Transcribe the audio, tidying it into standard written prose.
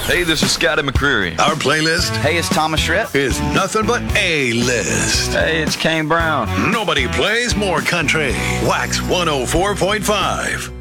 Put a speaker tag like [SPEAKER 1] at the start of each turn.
[SPEAKER 1] Hey, this is Scotty McCreery.
[SPEAKER 2] Our playlist
[SPEAKER 3] Hey, it's Thomas Schritt.
[SPEAKER 2] is nothing but A-list.
[SPEAKER 1] Hey, it's Kane Brown.
[SPEAKER 2] Nobody plays more country. Wax 104.5.